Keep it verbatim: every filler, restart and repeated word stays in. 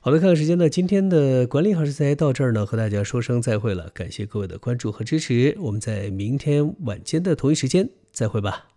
好的，看看时间呢，今天的管理好食材到这儿呢，和大家说声再会了，感谢各位的关注和支持，我们在明天晚间的同一时间再会吧。